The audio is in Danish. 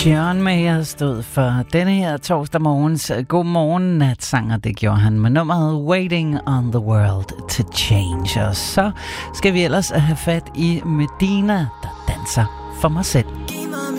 John Mayer stod for denne her torsdag morgens godmorgen natsang, og det gjorde han med nummeret Waiting on the World to Change. Og så skal vi ellers have fat i Medina, der danser for mig selv.